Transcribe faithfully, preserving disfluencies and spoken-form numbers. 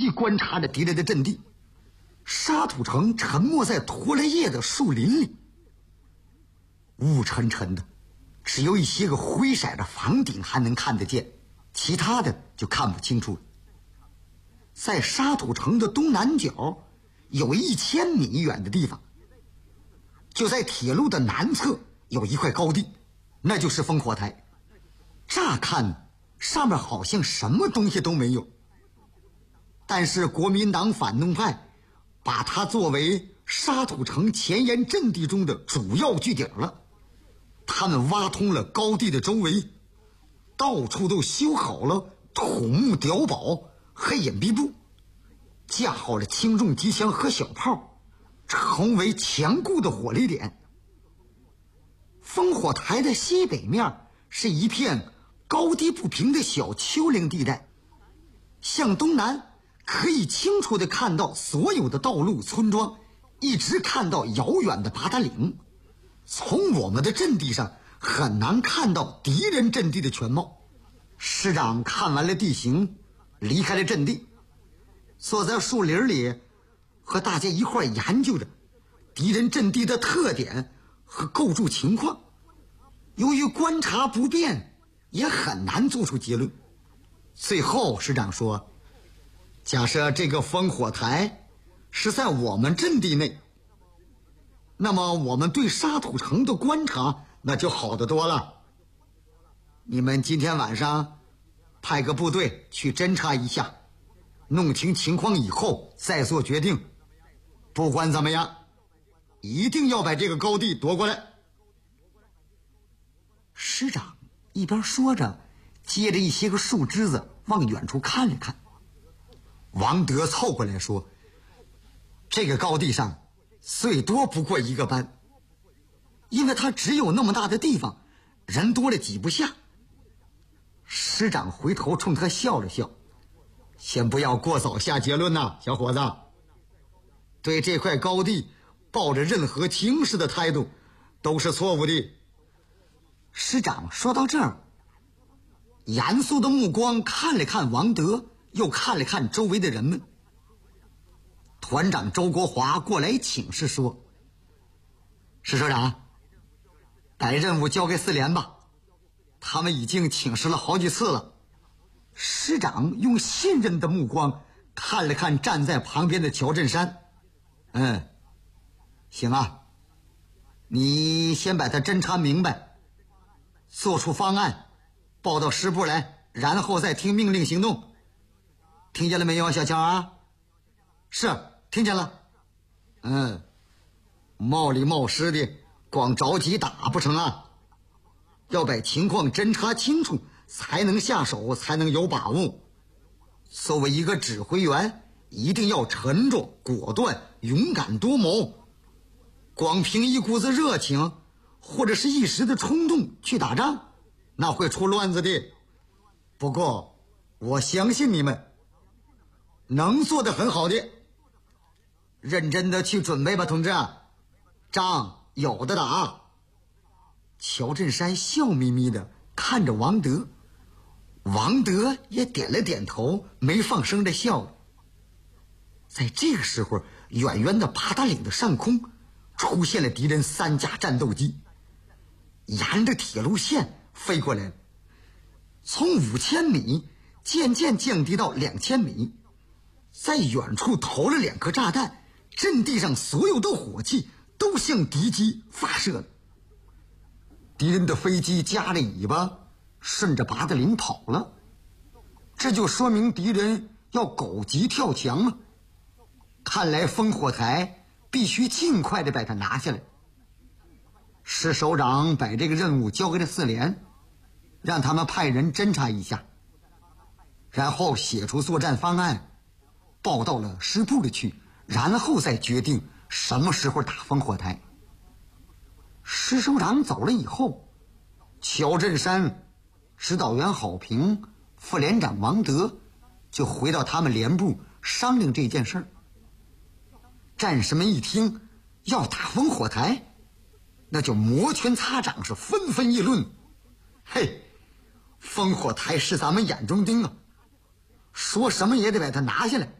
细观察着敌人的阵地。沙土城沉没在拖了叶的树林里，雾沉沉的，只有一些个灰色的房顶还能看得见，其他的就看不清楚了。在沙土城的东南角有一千米远的地方，就在铁路的南侧有一块高地，那就是烽火台。乍看上面好像什么东西都没有，但是国民党反动派把它作为沙土城前沿阵地中的主要据点了。他们挖通了高地的周围，到处都修好了土木碉堡和隐蔽部，架好了轻重机枪和小炮，成为强固的火力点。烽火台的西北面是一片高低不平的小丘陵地带，向东南可以清楚地看到所有的道路村庄，一直看到遥远的八达岭。从我们的阵地上很难看到敌人阵地的全貌。师长看完了地形，离开了阵地，坐在树林里和大家一块研究着敌人阵地的特点和构筑情况。由于观察不便，也很难做出结论。最后师长说，假设这个烽火台是在我们阵地内，那么我们对沙土城的观察那就好得多了。你们今天晚上派个部队去侦察一下，弄清情况以后再做决定。不管怎么样，一定要把这个高地夺过来。师长一边说着，接着一些个树枝子往远处看了看。王德凑过来说，这个高地上最多不过一个班，因为它只有那么大的地方，人多了挤不下。师长回头冲他笑了笑，先不要过早下结论呐，小伙子，对这块高地抱着任何轻视的态度都是错误的。师长说到这儿，严肃的目光看了看王德，又看了看周围的人们。团长周国华过来请示说，石社长，把任务交给四连吧，他们已经请示了好几次了。师长用信任的目光看了看站在旁边的乔振山，嗯，行啊，你先把他侦查明白，做出方案报到师部来，然后再听命令行动。听见了没有，小乔啊？是，听见了。嗯，冒里冒失的光着急打不成啊，要把情况侦查清楚才能下手，才能有把握。作为一个指挥员，一定要沉着果断，勇敢多谋。光凭一股子热情或者是一时的冲动去打仗，那会出乱子的。不过我相信你们能做得很好的，认真的去准备吧，同志，仗有的打。乔振山笑眯眯的看着王德，王德也点了点头，没放声的笑了。在这个时候，远远的八达岭的上空出现了敌人三架战斗机，沿着铁路线飞过来了，从五千米渐渐降低到两千米，在远处投了两颗炸弹，阵地上所有的火器都向敌机发射了。敌人的飞机夹着尾巴顺着八达岭跑了，这就说明敌人要狗急跳墙了。看来烽火台必须尽快的把它拿下来。石首长把这个任务交给了四连，让他们派人侦查一下，然后写出作战方案报到了师部里去，然后再决定什么时候打烽火台。石首长走了以后，乔振山、指导员郝平、副连长王德就回到他们连部商量这件事儿。战士们一听要打烽火台，那就摩拳擦掌，是纷纷议论。嘿，烽火台是咱们眼中钉啊，说什么也得把它拿下来。